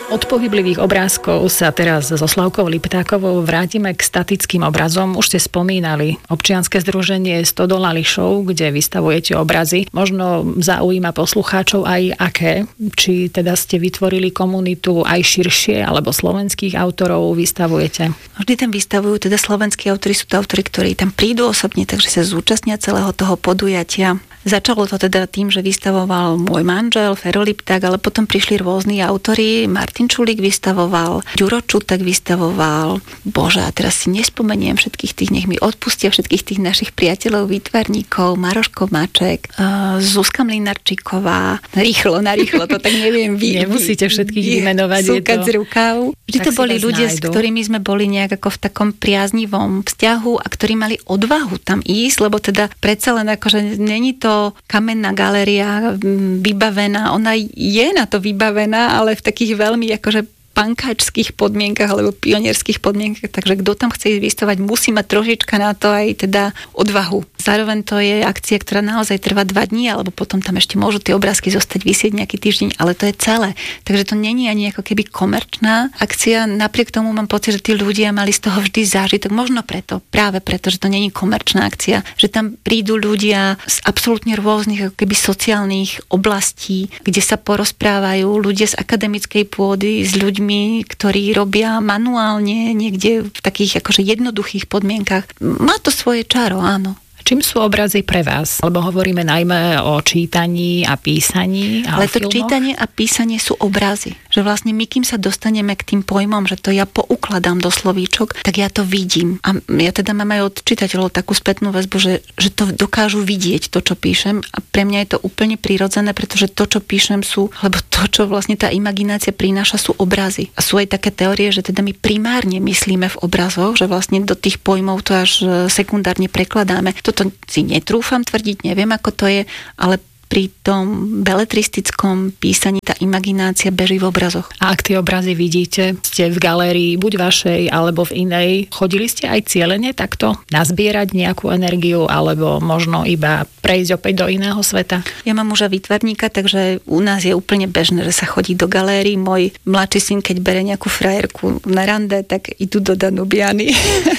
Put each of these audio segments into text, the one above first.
Od pohyblivých obrázkov sa teraz so Slavkou Liptákovou vrátime k statickým obrazom. Už ste spomínali občianske združenie Stodola Lišov, kde vystavujete obrazy. Možno zaujíma poslucháčov aj aké. Či teda ste vytvorili komunitu aj širšie, alebo slovenských autorov vystavujete? Vždy tam vystavujú teda slovenskí autori, sú to autori, ktorí tam prídu osobne, takže sa zúčastnia celého toho podujatia. Začalo to teda tým, že vystavoval môj manžel, Fero Lipták, ale potom prišli rôzni autori. Martin Čulík vystavoval, Ďuro Čutak vystavoval. Bože, a teraz si nespomeniem všetkých tých, nech mi odpustia všetkých tých našich priateľov, výtvarníkov, Maroško Maček, Zuzka Mlynarčíková. Narýchlo, to tak neviem. Nemusíte všetkých vymenovať. Súkať z rukav. Vždy to boli ľudia, s ktorými sme boli nejak ako v takom priaznivom vzťahu a ktorí mali odvahu tam ísť, lebo teda predsa len akože není to kamenná galéria vybavená, ona je na to vybavená, ale v takých veľmi akože pankáčských podmienkach alebo pionierských podmienkach, takže kto tam chce ísť vystavať, musí mať trošička na to aj teda odvahu. Zároveň to je akcia, ktorá naozaj trvá 2 dní, alebo potom tam ešte môžu tie obrázky zostať visieť nejaký týždeň, ale to je celé. Takže to není ani ako keby komerčná akcia, napriek tomu mám pocit, že tí ľudia mali z toho vždy zážitok, možno práve preto, že to není komerčná akcia, že tam prídu ľudia z absolútne rôznych ako keby sociálnych oblastí, kde sa porozprávajú ľudia z akademickej pôdy, s ľuďmi, ktorí robia manuálne niekde v takých akože jednoduchých podmienkach. Má to svoje čaro, áno. Čím sú obrazy pre vás? Lebo hovoríme najmä o čítaní a písaní a ale o to filmoch. Čítanie a písanie sú obrazy. Že vlastne my, kým sa dostaneme k tým pojmom, že to ja poukladám do slovíčok, tak ja to vidím. A ja teda mám aj od čitateľov takú spätnú väzbu, že to dokážu vidieť, to, čo píšem. A pre mňa je to úplne prirodzené, pretože to, čo píšem lebo to, čo vlastne tá imaginácia prináša, sú obrazy. A sú aj také teórie, že teda my primárne myslíme v obrazoch, že vlastne do tých pojmov to až sekundárne prekladáme. To si netrúfam tvrdiť, neviem, ako to je, ale pri tom beletristickom písaní tá imaginácia beží v obrazoch. A ak tie obrazy vidíte, ste v galérii, buď vašej, alebo v inej, chodili ste aj cielene takto nazbierať nejakú energiu, alebo možno iba prejsť opäť do iného sveta? Ja mám muža výtvarníka, takže u nás je úplne bežné, že sa chodí do galérií. Môj mladší syn, keď bere nejakú frajerku na rande, tak idú do Danubiany,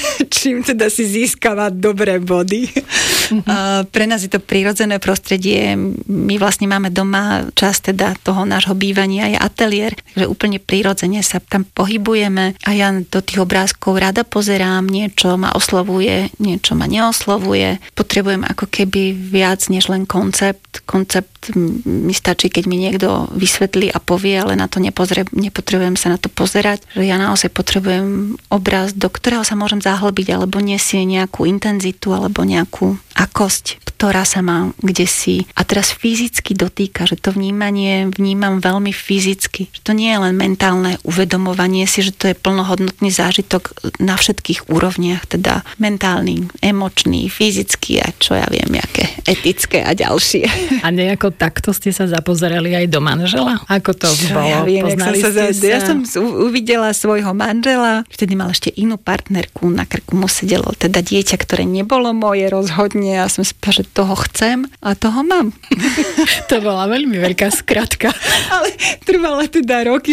čím teda si získava dobré body. A pre nás je to prirodzené prostredie. My vlastne máme doma čas teda toho nášho bývania, je ateliér, takže úplne prirodzene sa tam pohybujeme a ja do tých obrázkov rada pozerám, niečo ma oslovuje, niečo ma neoslovuje. Potrebujem ako keby viac než len koncept. Koncept mi stačí, keď mi niekto vysvetlí a povie, ale na to nepotrebujem sa na to pozerať, že ja naozaj potrebujem obraz, do ktorého sa môžem zahlbiť, alebo nesie nejakú intenzitu, alebo nejakú akosť, ktorá sa má kdesi a teraz fyzicky dotýka, že to vnímanie vnímam veľmi fyzicky. Že to nie je len mentálne uvedomovanie si, že to je plnohodnotný zážitok na všetkých úrovniach, teda mentálny, emočný, fyzický a čo ja viem, aké etické a ďalšie. A nejako takto ste sa zapozerali aj do manžela? Ako to bolo? Ja viem, Poznali ste sa? Ja som uvidela svojho manžela, vtedy mal ešte inú partnerku, na krku mu sedelo teda dieťa, ktoré nebolo moje rozhodne. Ja som si povedala, že toho chcem a toho mám. To bola veľmi veľká skratka. Ale trvala teda roky,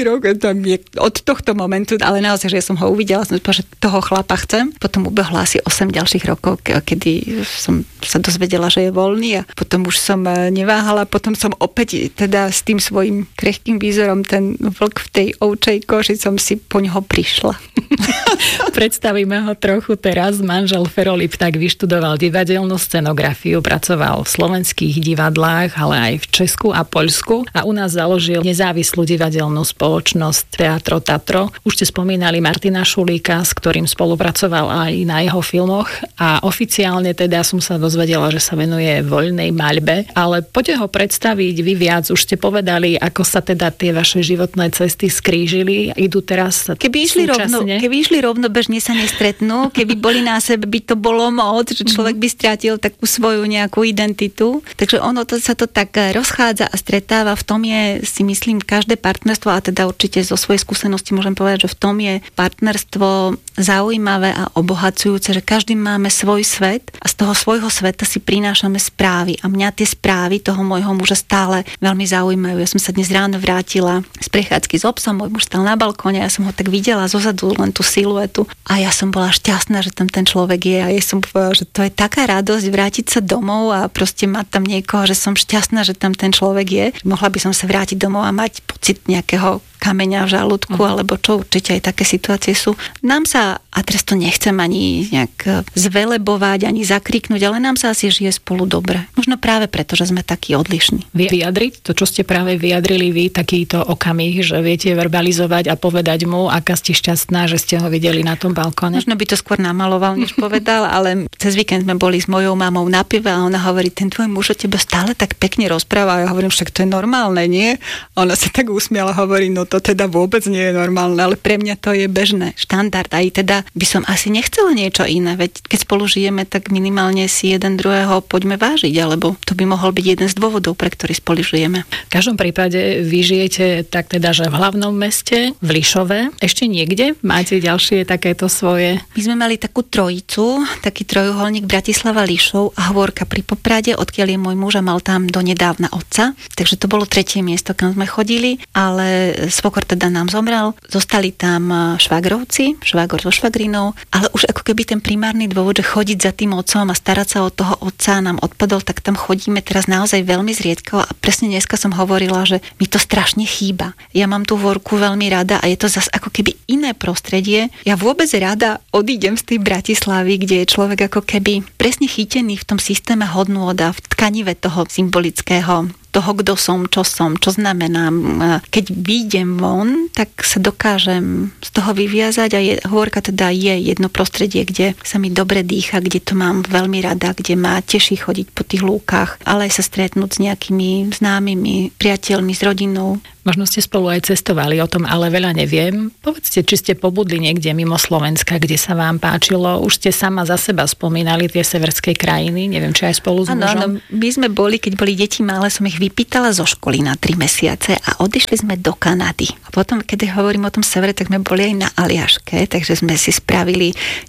od tohto momentu, ale naozaj, že ja som ho uvidela, som si povedala, že toho chlapa chcem. Potom ubehla asi 8 ďalších rokov, kedy som sa dozvedela, že je voľný a potom už som neváhala, potom som opäť teda s tým svojím krehkým výzorom, ten vlk v tej ovčej koži, som si po ňoho prišla. Predstavíme ho trochu teraz. Manžel Fero Lipták vyštudoval divadelnú scenografiu, pracoval v slovenských divadlách, ale aj v Česku a Poľsku a u nás založil nezávislú divadelnú spoločnosť Teatro Tatro. Už ste spomínali Martina Šulíka, s ktorým spolupracoval aj na jeho filmoch a oficiálne teda som sa dozvedela, že sa venuje voľnej maľbe, ale poďte ho predstaviť vy viac. Už ste povedali, ako sa teda tie vaše životné cesty skrížili. Idú teraz súčasne. Keby išli rovnobežne, sa nestretnú, keby boli na sebe, by to bolo moc, že človek by strátil takú svoju nejakú identitu. Takže ono sa to tak rozchádza a stretáva. V tom je, si myslím, každé partnerstvo, a teda určite zo svojej skúsenosti môžem povedať, že v tom je partnerstvo zaujímavé a obohacujúce, že každý máme svoj svet a z toho svojho sveta si prinášame správy. A mňa tie správy toho môjho môjho muža stále veľmi zaujímajú. Ja som sa dnes ráno vrátila z prechádzky s obsom, môj muž stal na balkóne, ja som ho tak videla zozadu, len tú siluetu a ja som bola šťastná, že tam ten človek je a ja som povedala, že to je taká radosť vrátiť sa domov a proste mať tam niekoho, že som šťastná, že tam ten človek je. Mohla by som sa vrátiť domov a mať pocit nejakého kameňa v žalúdku, alebo čo, určite aj také situácie sú. Nám sa, a teraz to nechcem ani nejak zvelebovať, ani zakriknúť, ale nám sa asi žije spolu dobre. Možno práve preto, že sme takí odlišní. Vyjadriť to, čo ste práve vyjadrili vy, takýto okamih, že viete verbalizovať a povedať mu, aká ste šťastná, že ste ho videli na tom balkóne? Možno by to skôr namaloval, než povedal, ale cez víkend sme boli s mojou mamou na pive a ona hovorí, ten tvoj muž o tebe stále tak pekne rozpráva a ja hovorím, však to je normálne, nie? A ona sa tak usmiala, hovorí, no to teda vôbec nie je normálne, ale pre mňa to je bežné, štandard. Aj teda by som asi nechcela niečo iné, veď keď spolu žijeme, tak minimálne si jeden druhého poďme vážiť, alebo to by mohol byť jeden z dôvodov, pre ktorý spolu žijeme. V každom prípade vy žijete tak teda, že v hlavnom meste, v Lišove. Ešte niekde máte ďalšie takéto svoje? My sme mali takú trojicu, taký trojuholník Bratislava Lišov a Hôrka pri Poprade, odkiaľ je môj muž a mal tam donedávna otca. Takže to bolo tretie miesto, kam sme chodili, ale svokor teda nám zomrel. Zostali tam švagrovci, švagor so švagrinou, ale už ako keby ten primárny dôvod, že chodiť za tým otcom a starať sa o toho otca nám odpadol, tak tam chodíme teraz naozaj veľmi zriedko a presne dneska som hovorila, že mi to strašne chýba. Ja mám tú Hôrku veľmi rada a je to zase ako keby iné prostredie. Ja vôbec rada odídem z tej Bratislavy, kde je človek ako keby presne chytený v tom systéme hodnôt a v tkanive toho symbolického, toho, kto som, čo znamenám. Keď vyjdem von, tak sa dokážem z toho vyviazať a Hôrka teda je jedno prostredie, kde sa mi dobre dýcha, kde to mám veľmi rada, kde ma teší chodiť po tých lúkach, ale aj sa stretnúť s nejakými známymi, priateľmi, s rodinou. Možno ste spolu aj cestovali, o tom ale veľa neviem. Povedzte, či ste pobudli niekde mimo Slovenska, kde sa vám páčilo. Už ste sama za seba spomínali tie severské krajiny, neviem, či aj spolu s mužom. Áno, my sme boli, keď boli deti malé, som ich vypýtala zo školy na 3 mesiace a odišli sme do Kanady. A potom, keď hovorím o tom severe, tak sme boli aj na Aliaške, takže sme si spravili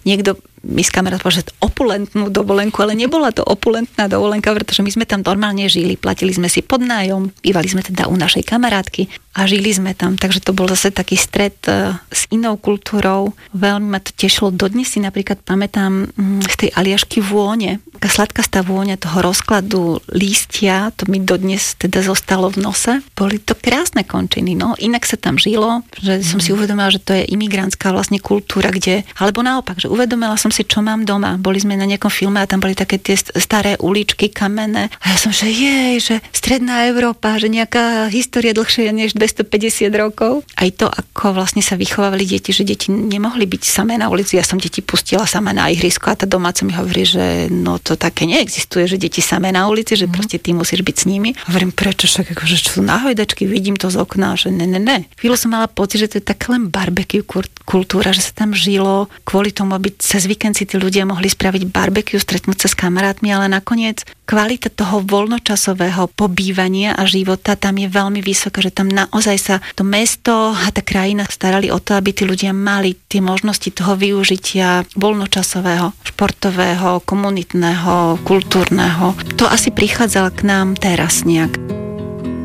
my s kamarát povedal, že opulentnú dovolenku, ale nebola to opulentná dovolenka, pretože my sme tam normálne žili, platili sme si podnájom, bývali sme teda u našej kamarátky a žili sme tam, takže to bol zase taký stret s inou kultúrou. Veľmi ma to tešilo, dodnes si napríklad pamätám z tej Aliašky vône, taká sladkastá vôňa toho rozkladu lístia, to mi dodnes teda zostalo v nose. Boli to krásne končiny, no, inak sa tam žilo, že som si uvedomila, že to je imigrantská vlastne kultúra, kde, alebo naopak, že uvedomila som si, čo mám doma. Boli sme na nejakom filme a tam boli také tie staré uličky kamenné. A ja som, že že stredná Európa, že nejaká história dlhšia než 250 rokov. Aj to, ako vlastne sa vychovávali deti, že deti nemohli byť samé na ulici. Ja som deti pustila sama na ihrisko a tá domáca mi hovorí, že no to také neexistuje, že deti samé na ulici, že proste ty musíš byť s nimi. Hovorím, prečo však, akože čo sú nahojdačky, vidím to z okna, že ne. Chvíľu som mala pocit, že to je tak len barbecue kultúra, že sa tam žilo kvôli tomu, aby cez víkend si tí ľudia mohli spraviť barbecue, stretnúť sa s kamarátmi, ale nakoniec kvalita toho voľnočasového pobývania a života tam je veľmi vysoká, že tam naozaj sa to mesto a tá krajina starali o to, aby tí ľudia mali tie možnosti toho využitia voľnočasového, športového, komunitného, kultúrneho. To asi prichádzalo k nám teraz nejak.